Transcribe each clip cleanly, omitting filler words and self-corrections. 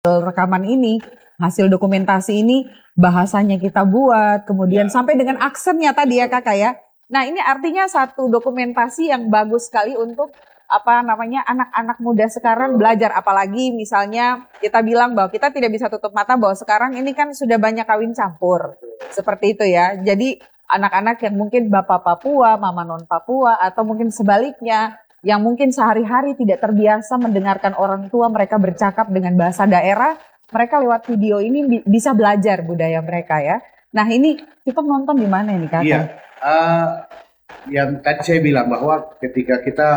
rekaman ini, hasil dokumentasi ini, bahasanya kita buat, kemudian sampai dengan aksennya tadi ya Kakak ya. Nah ini artinya satu dokumentasi yang bagus sekali untuk anak-anak muda sekarang belajar, apalagi misalnya kita bilang bahwa kita tidak bisa tutup mata bahwa sekarang ini kan sudah banyak kawin campur seperti itu ya. Jadi anak-anak yang mungkin bapak Papua, mama non Papua, atau mungkin sebaliknya yang mungkin sehari-hari tidak terbiasa mendengarkan orang tua mereka bercakap dengan bahasa daerah, mereka lewat video ini bisa belajar budaya mereka ya. Nah ini kita nonton di mana ini Kakak? Iya. Yang tadi saya bilang bahwa ketika kita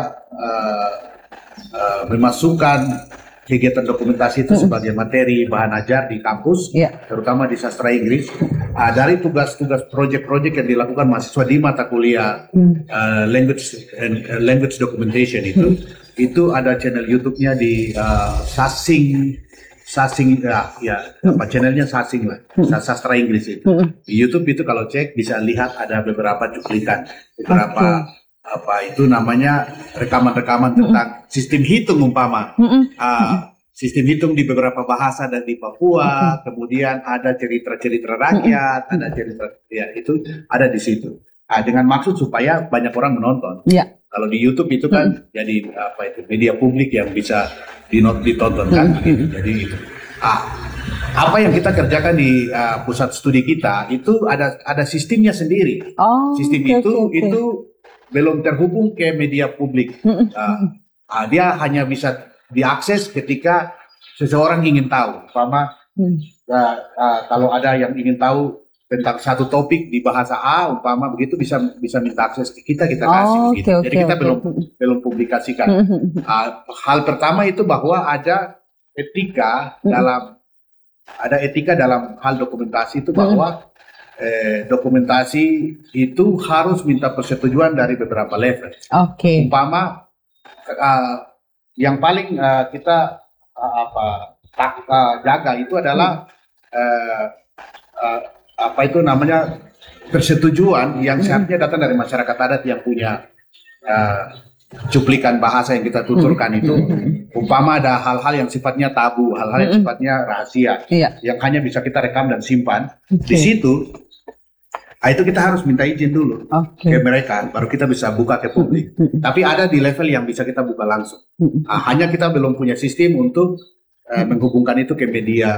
memasukkan kegiatan dokumentasi itu sebagai materi bahan ajar di kampus, terutama di sastra Inggris, dari tugas-tugas proyek-proyek yang dilakukan mahasiswa di mata kuliah language documentation itu ada channel YouTube-nya di Sasing channelnya Sasing lah, sastra Inggris itu. Di YouTube itu kalau cek bisa lihat ada beberapa cuplikan, beberapa rekaman-rekaman tentang sistem hitung umpama. Sistem hitung di beberapa bahasa dan di Papua, kemudian ada cerita-cerita rakyat, ada cerita itu ada di situ. Dengan maksud supaya banyak orang menonton. Kalau di YouTube itu kan jadi media publik yang bisa ditonton kan. Jadi apa yang kita kerjakan di pusat studi kita itu ada sistemnya sendiri. Sistem itu belum terhubung ke media publik. Dia hanya bisa diakses ketika seseorang ingin tahu. Kalau ada yang ingin tahu tentang satu topik di bahasa A, umpama begitu bisa minta akses ke kita kasih begitu. Jadi kita belum publikasikan. Hal pertama itu bahwa ada etika dalam hal dokumentasi itu bahwa dokumentasi itu harus minta persetujuan dari beberapa level. Umpama yang paling kita jaga itu adalah persetujuan yang seharusnya datang dari masyarakat adat yang punya cuplikan bahasa yang kita tuturkan itu. Umpama ada hal-hal yang sifatnya tabu, hal-hal yang sifatnya rahasia, yang hanya bisa kita rekam dan simpan. Di situ itu kita harus minta izin dulu ke mereka, baru kita bisa buka ke publik. Tapi ada di level yang bisa kita buka langsung. Hanya kita belum punya sistem untuk menghubungkan itu ke media